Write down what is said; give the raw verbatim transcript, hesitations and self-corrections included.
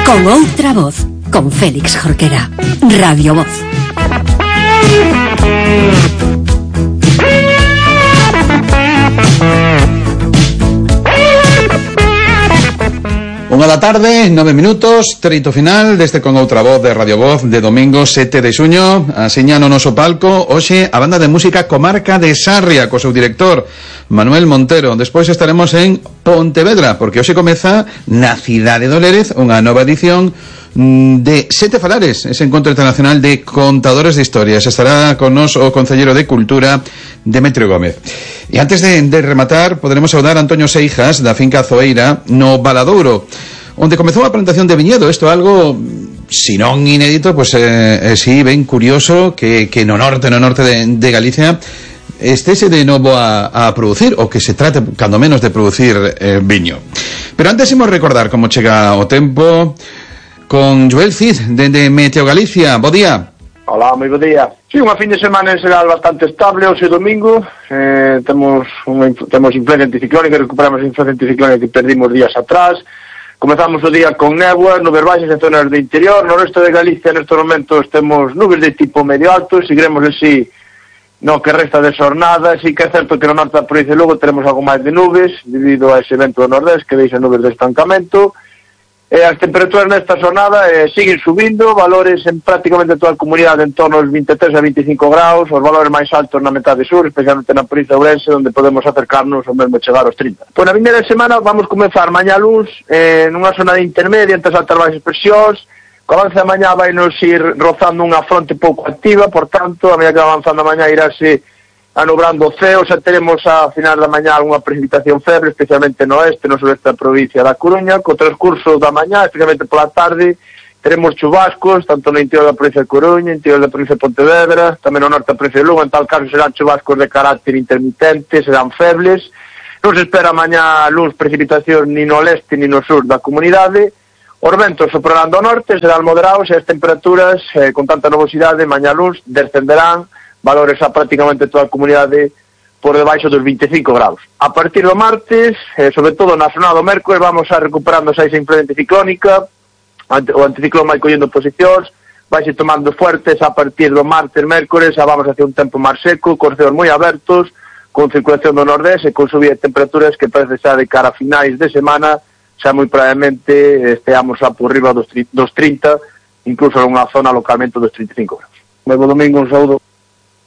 Con outra voz, con Félix Jorquera. Radio Voz. Unha da tarde, nove minutos, treito final deste Con outra voz de Radio Voz de domingo sete de xuño. Asiña no noso palco hoxe a banda de música Comarca de Sarria co seu director Manuel Montero. Despois estaremos en Pontevedra, porque hoxe comeza na cidade do Lérez unha nova edición de Sete Falares, ese encontro internacional de contadores de historias. Estará con nos o Concelleiro de Cultura, Demetrio Gómez. E antes de, de rematar, poderemos saudar a Antonio Seijas da finca Zoeira no Valadouro, onde comezou a plantación de viñedo. Isto é algo, si non inédito, pois eh, eh, si ben curioso que, que no norte, no norte de, de Galicia estése de novo a, a producir, ou que se trate, cando menos, de producir eh, viño. Pero antes imos recordar como chega o tempo con Joel Cid, dende Meteo Galicia. Bo día. Hola, moi bo día. Sí, unha fin de semana en xeral bastante estable, hoxe domingo. Eh, temos unha, temos influencia anticiclónica, recuperamos a influencia anticiclónica que perdimos días atrás. Comezamos o día con néboas, nubes baixas en zonas de interior. No resto de Galicia, nestes momentos, temos nubes de tipo medio alto. Seguiremos así no que resta de xornada. Sí que é certo que no norte da provincia de Lugo teremos algo máis de nubes, debido a ese vento do nordés que deixa nubes de estancamento. Eh, as temperaturas nesta xornada eh, siguen subindo, valores en prácticamente toda a comunidade en torno aos vinte e tres a veinticinco graus, os valores máis altos na metade sur, especialmente na provincia de Ourense, onde podemos acercarnos ao mesmo chegar aos trinta. Pois na vindeira semana vamos comezar mañá luns eh, nunha zona de intermedia entre as altas e baixas presións. Co avance da mañá vai nos ir rozando unha fronte pouco activa, por tanto, a medida que va avanzando a mañá irase anubrando o ceo. Xa teremos a final da mañá algunha precipitación feble, especialmente no oeste, no sureste da provincia da Coruña. Co transcurso da mañá, especialmente pola tarde, teremos chubascos, tanto no interior da provincia de Coruña, interior da provincia de Pontevedra, tamén no norte da provincia de Lugo. En tal caso serán chubascos de carácter intermitente, serán febles. Non se espera mañá luz precipitación ni no leste ni no sur da comunidade. Os ventos soprarán do norte, serán moderados e as temperaturas, eh, con tanta nubosidade, mañá luz descenderán valores a prácticamente toda a comunidade por debaixo dos vinte e cinco graus. A partir do martes, eh, sobre todo na zona do mércores, vamos a recuperando esa influencia anticiclónica, o anticiclón vai collendo posicións, vai se tomando fuertes. A partir do martes, mércores, xa vamos hacia un tempo máis seco, con ceos moi abertos, con circulación do nordés e con subida de temperaturas que parece xa de cara a finais de semana, xa moi probablemente esteamos a por riba dos trinta, incluso en unha zona localmente dos trinta e cinco graus. Moi bo domingo, un saúdo.